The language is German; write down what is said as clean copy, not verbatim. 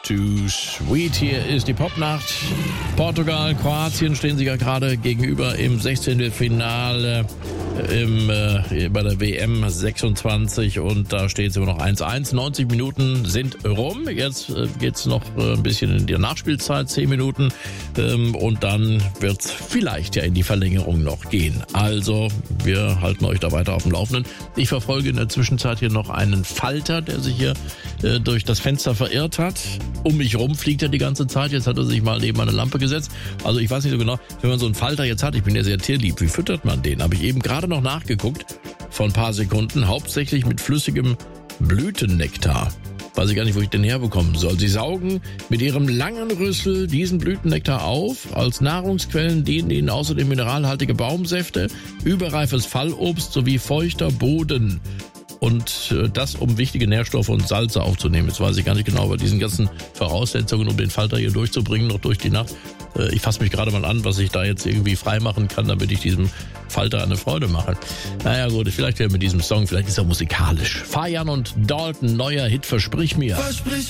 Too Sweet. Hier ist die Popnacht. Portugal, Kroatien stehen sich ja gerade gegenüber im 16. Finale bei der WM 26 und da steht es immer noch 1-1. 90 Minuten sind rum. Jetzt geht's noch ein bisschen in die Nachspielzeit, 10 Minuten und dann wird's vielleicht ja in die Verlängerung noch gehen. Also wir halten euch da weiter auf dem Laufenden. Ich verfolge in der Zwischenzeit hier noch einen Falter, der sich hier durch das Fenster verirrt hat. Um mich rum fliegt er die ganze Zeit. Jetzt hat er sich mal neben eine Lampe gesetzt. Also ich weiß nicht so genau, wenn man so einen Falter jetzt hat, ich bin ja sehr tierlieb, wie füttert man den? Habe ich eben gerade noch nachgeguckt, vor ein paar Sekunden, hauptsächlich mit flüssigem Blütennektar. Weiß ich gar nicht, wo ich den herbekommen soll. Sie saugen mit ihrem langen Rüssel diesen Blütennektar auf. Als Nahrungsquellen dienen ihnen außerdem mineralhaltige Baumsäfte, überreifes Fallobst sowie feuchter Boden. Und das, um wichtige Nährstoffe und Salze aufzunehmen. Jetzt weiß ich gar nicht genau, bei diesen ganzen Voraussetzungen, um den Falter hier durchzubringen, noch durch die Nacht. Ich fasse mich gerade mal an, was ich da jetzt irgendwie freimachen kann, damit ich diesem Falter eine Freude mache. Naja gut, vielleicht ja mit diesem Song, vielleicht ist er musikalisch. Fajan und Dalton, neuer Hit, versprich mir. Versprich